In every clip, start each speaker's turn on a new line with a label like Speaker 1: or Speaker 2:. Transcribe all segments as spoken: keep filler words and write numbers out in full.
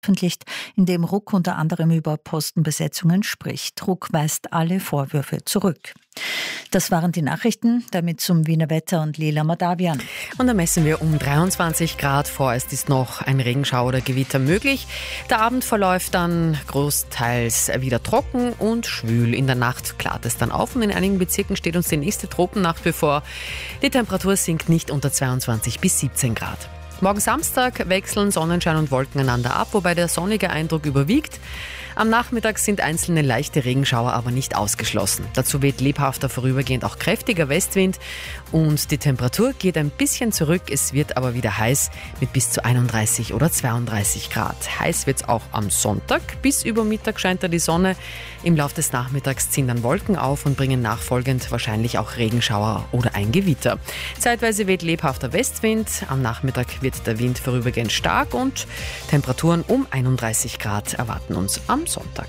Speaker 1: veröffentlicht, in dem Ruck unter anderem über Postenbesetzungen spricht. Ruck weist alle Vorwürfe zurück. Das waren die Nachrichten, damit zum Wiener Wetter und Leila Madavian.
Speaker 2: Und da messen wir um dreiundzwanzig Grad. Vorerst ist noch ein Regenschauer oder Gewitter möglich. Der Abend verläuft dann großteils wieder trocken und schwül. In der Nacht klart es dann auf und in einigen Bezirken steht uns die nächste Tropennacht bevor. Die Temperatur sinkt nicht unter zweiundzwanzig bis siebzehn Grad. Morgen Samstag wechseln Sonnenschein und Wolken einander ab, wobei der sonnige Eindruck überwiegt. Am Nachmittag sind einzelne leichte Regenschauer aber nicht ausgeschlossen. Dazu weht lebhafter vorübergehend auch kräftiger Westwind und die Temperatur geht ein bisschen zurück. Es wird aber wieder heiß mit bis zu einunddreißig oder zweiunddreißig Grad. Heiß wird es auch am Sonntag. Bis über Mittag scheint da die Sonne. Im Laufe des Nachmittags ziehen dann Wolken auf und bringen nachfolgend wahrscheinlich auch Regenschauer oder ein Gewitter. Zeitweise weht lebhafter Westwind. Am Nachmittag wird der Wind vorübergehend stark und Temperaturen um einunddreißig Grad erwarten uns am Sonntag.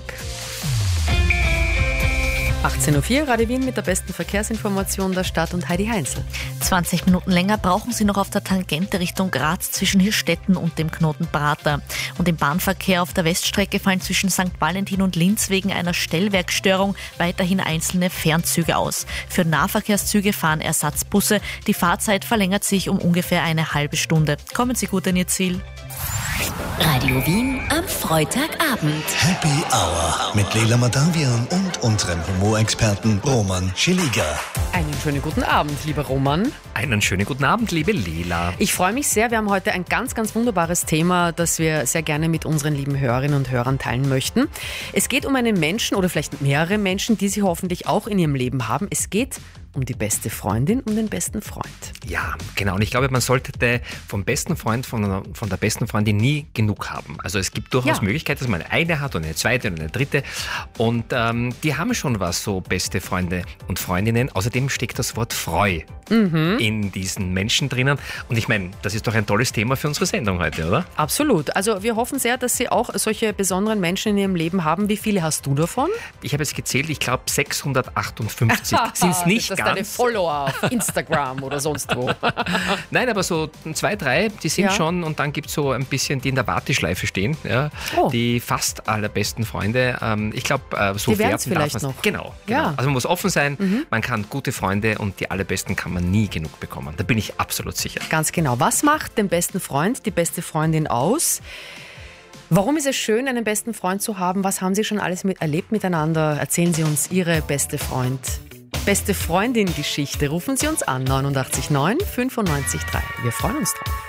Speaker 2: achtzehn Uhr vier, Radio Wien mit der besten Verkehrsinformation der Stadt und Heidi Heinzel.
Speaker 3: zwanzig Minuten länger brauchen Sie noch auf der Tangente Richtung Graz zwischen Hirstetten und dem Knoten Prater. Und im Bahnverkehr auf der Weststrecke fallen zwischen Sankt Valentin und Linz wegen einer Stellwerkstörung weiterhin einzelne Fernzüge aus. Für Nahverkehrszüge fahren Ersatzbusse. Die Fahrzeit verlängert sich um ungefähr eine halbe Stunde. Kommen Sie gut an Ihr Ziel.
Speaker 4: Radio Wien am Freitagabend.
Speaker 5: Happy Hour mit Leila Madavian und unserem Humorexperten Roman Schiliga.
Speaker 2: Einen schönen guten Abend, lieber Roman.
Speaker 6: Einen schönen guten Abend, liebe Leila.
Speaker 2: Ich freue mich sehr. Wir haben heute ein ganz, ganz wunderbares Thema, das wir sehr gerne mit unseren lieben Hörerinnen und Hörern teilen möchten. Es geht um einen Menschen oder vielleicht mehrere Menschen, die Sie hoffentlich auch in Ihrem Leben haben. Es geht um die beste Freundin und den besten Freund.
Speaker 6: Ja, genau. Und ich glaube, man sollte vom besten Freund, von, von der besten Freundin nie genug haben. Also es gibt durchaus
Speaker 2: Ja.
Speaker 6: Möglichkeit, dass man eine hat und eine zweite und eine dritte. Und ähm, die haben schon was, so beste Freunde und Freundinnen. Außerdem steckt das Wort Freu
Speaker 2: Mhm.
Speaker 6: in diesen Menschen drinnen. Und ich meine, das ist doch ein tolles Thema für unsere Sendung heute, oder?
Speaker 2: Absolut. Also wir hoffen sehr, dass Sie auch solche besonderen Menschen in Ihrem Leben haben. Wie viele hast du davon?
Speaker 6: Ich habe es gezählt, ich glaube sechshundertachtundfünfzig sind es nicht
Speaker 2: das
Speaker 6: ganz.
Speaker 2: Deine Follower auf Instagram oder sonst wo.
Speaker 6: Nein, aber so zwei, drei, die sind
Speaker 2: Ja.
Speaker 6: schon, und dann gibt es so ein bisschen, die in der Warteschleife stehen, ja,
Speaker 2: Oh.
Speaker 6: die fast allerbesten Freunde. Ähm, ich glaube, äh, so
Speaker 2: Die werden's
Speaker 6: werten darf
Speaker 2: vielleicht
Speaker 6: man's-
Speaker 2: noch.
Speaker 6: Genau, genau.
Speaker 2: Ja.
Speaker 6: Also man muss offen sein, man kann gute Freunde und die allerbesten kann man nie genug bekommen. Da bin ich absolut sicher.
Speaker 2: Ganz genau. Was macht den besten Freund, die beste Freundin aus? Warum ist es schön, einen besten Freund zu haben? Was haben Sie schon alles mit, erlebt miteinander? Erzählen Sie uns Ihre beste Freund, beste Freundin-Geschichte. Rufen Sie uns an, neunundachtzig neun fünfundneunzig drei. Wir freuen uns drauf.